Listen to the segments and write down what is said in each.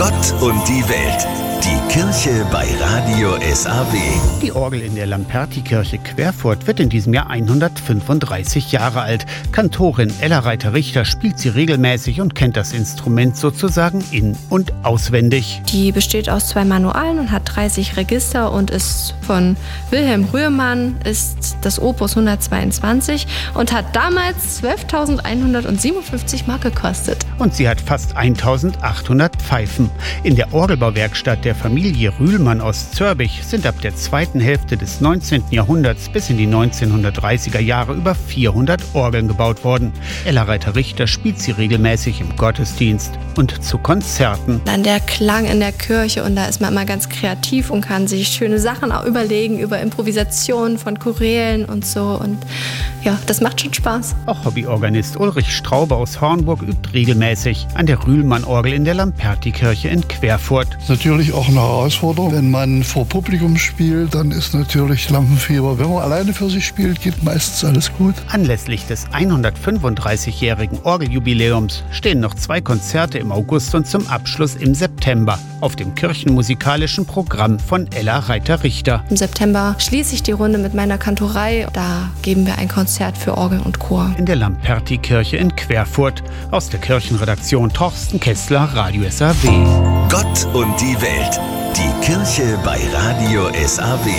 Gott und die Welt. Die Kirche bei Radio SAW. Die Orgel in der Lamperti-Kirche Querfurt wird in diesem Jahr 135 Jahre alt. Kantorin Ella Reiter-Richter spielt sie regelmäßig und kennt das Instrument sozusagen in- und auswendig. Die besteht aus 2 Manualen und hat 30 Register und ist von Wilhelm Rührmann, ist das Opus 122 und hat damals 12.157 Mark gekostet. Und sie hat fast 1.800 Pfeifen. In der Orgelbauwerkstatt der Familie Rühlmann aus Zörbich sind ab der zweiten Hälfte des 19. Jahrhunderts bis in die 1930er Jahre über 400 Orgeln gebaut worden. Ella Reiter-Richter spielt sie regelmäßig im Gottesdienst und zu Konzerten. Dann der Klang in der Kirche und da ist man immer ganz kreativ und kann sich schöne Sachen auch überlegen über Improvisationen von Chorälen und so und ja, das macht schon Spaß. Auch Hobbyorganist Ulrich Straube aus Hornburg übt regelmäßig an der Rühlmann-Orgel in der Lamperti-Kirche in Querfurt. Natürlich auch eine Herausforderung. Wenn man vor Publikum spielt, dann ist natürlich Lampenfieber. Wenn man alleine für sich spielt, geht meistens alles gut. Anlässlich des 135-jährigen Orgeljubiläums stehen noch 2 Konzerte im August und zum Abschluss im September auf dem kirchenmusikalischen Programm von Ella Reiter-Richter. Im September schließe ich die Runde mit meiner Kantorei. Da geben wir ein Konzert für Orgel und Chor. In der Lamperti-Kirche in Querfurt. Aus der Kirchenredaktion Torsten Kessler, Radio SAW. Gott und die Welt. Die Kirche bei Radio SAW.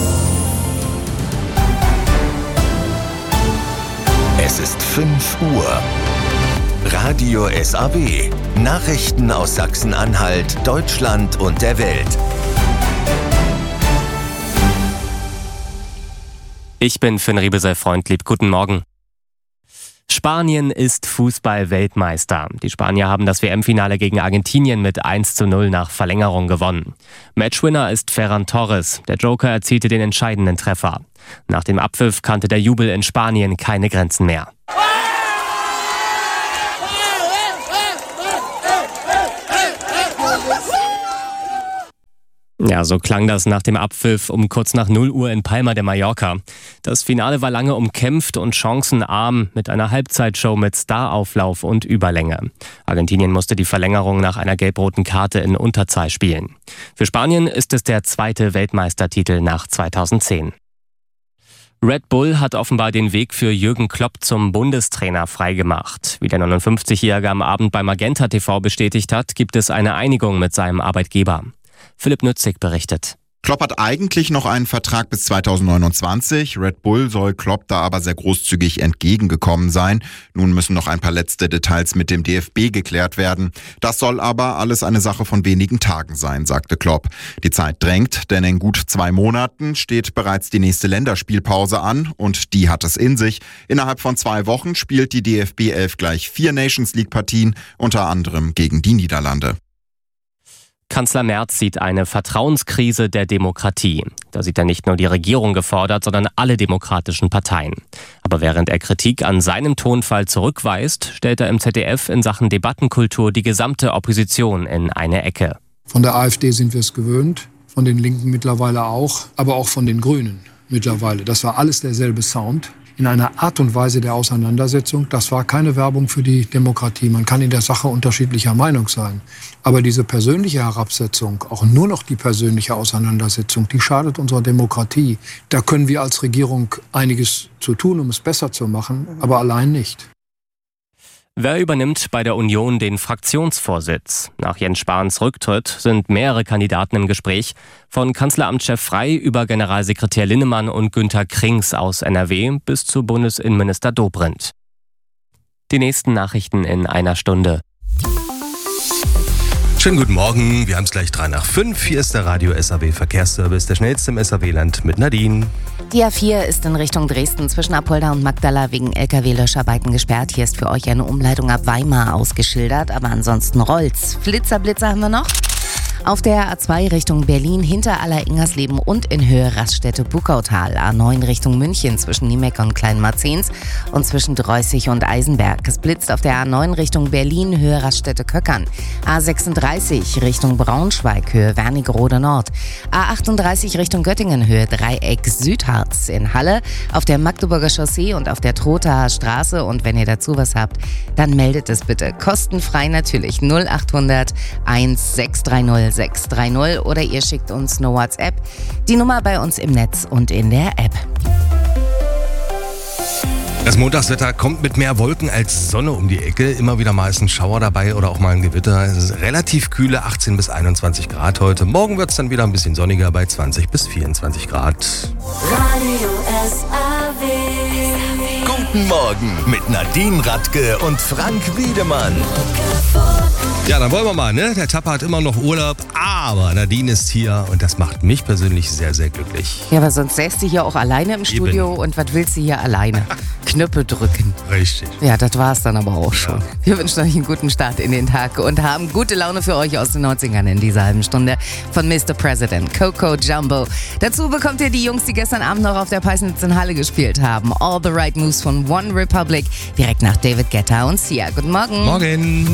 Es ist 5 Uhr. Radio SAW. Nachrichten aus Sachsen-Anhalt, Deutschland und der Welt. Ich bin Finn Riebesel-Freundlieb. Guten Morgen. Spanien ist Fußball-Weltmeister. Die Spanier haben das WM-Finale gegen Argentinien mit 1:0 nach Verlängerung gewonnen. Matchwinner ist Ferran Torres. Der Joker erzielte den entscheidenden Treffer. Nach dem Abpfiff kannte der Jubel in Spanien keine Grenzen mehr. Ja, so klang das nach dem Abpfiff um kurz nach 0 Uhr in Palma de Mallorca. Das Finale war lange umkämpft und chancenarm mit einer Halbzeitshow mit Starauflauf und Überlänge. Argentinien musste die Verlängerung nach einer gelb-roten Karte in Unterzahl spielen. Für Spanien ist es der 2. Weltmeistertitel nach 2010. Red Bull hat offenbar den Weg für Jürgen Klopp zum Bundestrainer freigemacht. Wie der 59-Jährige am Abend bei Magenta TV bestätigt hat, gibt es eine Einigung mit seinem Arbeitgeber. Philipp Nützig berichtet. Klopp hat eigentlich noch einen Vertrag bis 2029. Red Bull soll Klopp da aber sehr großzügig entgegengekommen sein. Nun müssen noch ein paar letzte Details mit dem DFB geklärt werden. Das soll aber alles eine Sache von wenigen Tagen sein, sagte Klopp. Die Zeit drängt, denn in gut 2 Monaten steht bereits die nächste Länderspielpause an und die hat es in sich. Innerhalb von 2 Wochen spielt die DFB 11 gleich 4 Nations-League-Partien, unter anderem gegen die Niederlande. Kanzler Merz sieht eine Vertrauenskrise der Demokratie. Da sieht er nicht nur die Regierung gefordert, sondern alle demokratischen Parteien. Aber während er Kritik an seinem Tonfall zurückweist, stellt er im ZDF in Sachen Debattenkultur die gesamte Opposition in eine Ecke. Von der AfD sind wir es gewöhnt, von den Linken mittlerweile auch, aber auch von den Grünen mittlerweile. Das war alles derselbe Sound. In einer Art und Weise der Auseinandersetzung. Das war keine Werbung für die Demokratie. Man kann in der Sache unterschiedlicher Meinung sein. Aber diese persönliche Herabsetzung, auch nur noch die persönliche Auseinandersetzung, die schadet unserer Demokratie. Da können wir als Regierung einiges zu tun, um es besser zu machen, aber allein nicht. Wer übernimmt bei der Union den Fraktionsvorsitz? Nach Jens Spahns Rücktritt sind mehrere Kandidaten im Gespräch. Von Kanzleramtschef Frey über Generalsekretär Linnemann und Günther Krings aus NRW bis zu Bundesinnenminister Dobrindt. Die nächsten Nachrichten in einer Stunde. Schönen guten Morgen, wir haben es gleich 5:03. Hier ist der Radio SAW Verkehrsservice, der schnellste im SAW-Land mit Nadine. Die A4 ist in Richtung Dresden zwischen Apolda und Magdala wegen LKW-Löscharbeiten gesperrt. Hier ist für euch eine Umleitung ab Weimar ausgeschildert, aber ansonsten rollt's. Blitzer haben wir noch. Auf der A2 Richtung Berlin hinter Aller-Ingersleben und in Höhe Raststätte Buckautal. A9 Richtung München zwischen Niemeck und Kleinmarzens und zwischen Dreußig und Eisenberg. Es blitzt auf der A9 Richtung Berlin Höhe Raststätte Köckern. A36 Richtung Braunschweig Höhe Wernigerode Nord. A38 Richtung Göttingen Höhe Dreieck Südharz in Halle. Auf der Magdeburger Chaussee und auf der Trothaer Straße. Und wenn ihr dazu was habt, dann meldet es bitte. Kostenfrei natürlich. 0800 1630 630 oder ihr schickt uns eine WhatsApp. Die Nummer bei uns im Netz und in der App. Das Montagswetter kommt mit mehr Wolken als Sonne um die Ecke. Immer wieder mal ist ein Schauer dabei oder auch mal ein Gewitter. Es ist relativ kühle, 18 bis 21 Grad heute. Morgen wird es dann wieder ein bisschen sonniger bei 20 bis 24 Grad. Radio SAW. Guten Morgen mit Nadine Radke und Frank Wiedemann. Ja, dann wollen wir mal, ne? Der Tapper hat immer noch Urlaub, aber Nadine ist hier und das macht mich persönlich sehr, sehr glücklich. Ja, aber sonst säßt du hier auch alleine im Studio und was willst du hier alleine? Knöpfe drücken. Richtig. Ja, das war's dann aber auch schon. Wir wünschen euch einen guten Start in den Tag und haben gute Laune für euch aus den 90ern in dieser halben Stunde von Mr. President, Coco Jumbo. Dazu bekommt ihr die Jungs, die gestern Abend noch auf der Peisnitz in Halle gespielt haben. All the Right Moves von One Republic, direkt nach David Guetta und Sia. Guten Morgen. Morgen.